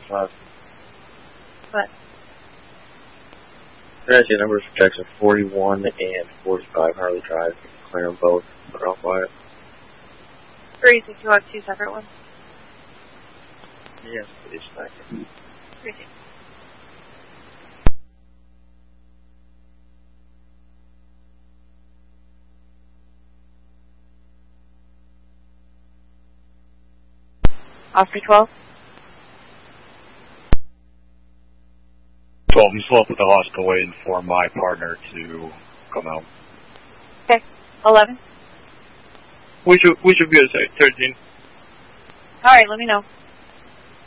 5. What? There's your numbers for Jackson 41 and 45 Harley Drive. Clear them both. They're all quiet. Or you think you want 2 separate ones? Yes, please. Thank you. 3. Officer 12? 12, I'm still up at the hospital waiting for my partner to come out. Okay. 11? We should be at 13. Alright, let me know.